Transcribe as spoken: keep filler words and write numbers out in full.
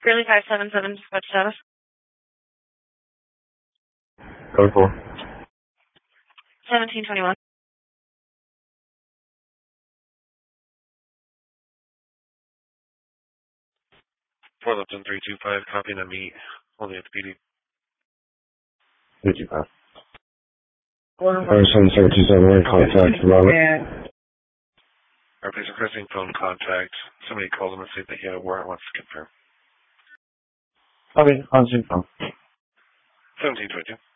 Gurley five seven seven, dispatch status. Code four. seventeen twenty-one. four Lipton three two five, copying on me, holding at the P D. three two five. Fire seven seven two seven, we're in contact, Robert. Our police are requesting phone contact. Somebody called them and said that he had a warrant, wants to confirm. Okay, on phone. seventeen twenty-two.